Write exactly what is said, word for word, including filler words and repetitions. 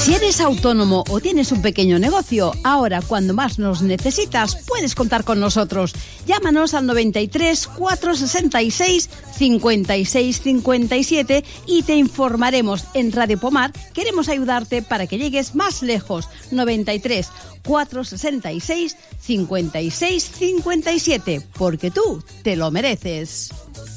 Si eres autónomo o tienes un pequeño negocio, ahora cuando más nos necesitas puedes contar con nosotros. Llámanos al noventa y tres, cuatrocientos sesenta y seis, cincuenta y seis cincuenta y siete y te informaremos. En Radio Pomar queremos ayudarte para que llegues más lejos. noventa y tres, cuatrocientos sesenta y seis, cincuenta y seis cincuenta y siete, porque tú te lo mereces.